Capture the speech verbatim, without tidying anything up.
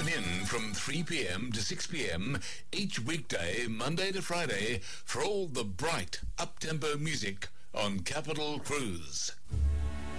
Tune in from three p.m. to six p.m. each weekday, Monday to Friday, for all the bright, up-tempo music on Capital Cruise.